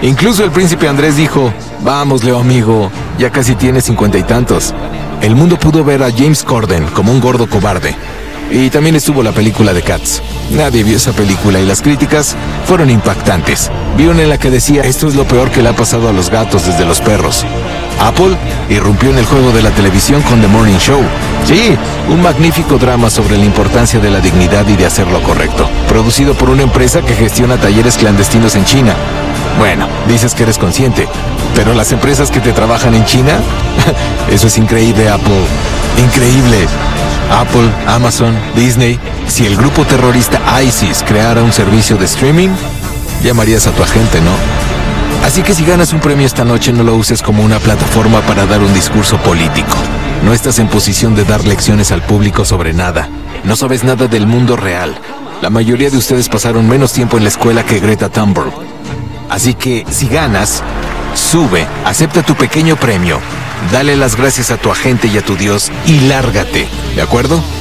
Incluso el príncipe Andrés dijo: vamos, Leo amigo, ya casi tiene 50 y tantos. El mundo pudo ver a James Corden como un gordo cobarde. Y también estuvo la película de Cats. Nadie vio esa película y las críticas fueron impactantes. Vi una en la que decía: esto es lo peor que le ha pasado a los gatos desde los perros. Apple irrumpió en el juego de la televisión con The Morning Show. Sí, un magnífico drama sobre la importancia de la dignidad y de hacer lo correcto. Producido por una empresa que gestiona talleres clandestinos en China. Bueno, dices que eres consciente, pero las empresas que te trabajan en China, eso es increíble, Apple. Increíble. Apple, Amazon, Disney. Si el grupo terrorista ISIS creara un servicio de streaming, llamarías a tu agente, ¿no? Así que si ganas un premio esta noche, no lo uses como una plataforma para dar un discurso político. No estás en posición de dar lecciones al público sobre nada. No sabes nada del mundo real. La mayoría de ustedes pasaron menos tiempo en la escuela que Greta Thunberg. Así que, si ganas, sube, acepta tu pequeño premio, dale las gracias a tu agente y a tu Dios y lárgate, ¿de acuerdo?